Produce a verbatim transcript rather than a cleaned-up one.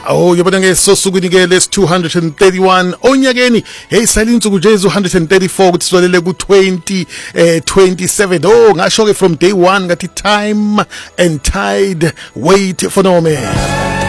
Oh yabona ke sosukwini ke les two hundred thirty-one onyakeni hey salinsuku nje one hundred thirty-four ukuthi sizolele ku twenty twenty-seven. Oh ngasho ke from day one ngathi time and tide wait for no man.